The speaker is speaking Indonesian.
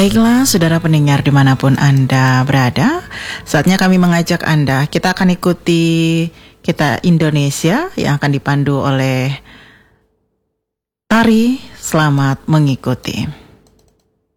Baiklah, saudara pendengar dimanapun Anda berada, saatnya kami mengajak Anda, kita akan ikuti Kita Indonesia yang akan dipandu oleh Tari. Selamat mengikuti.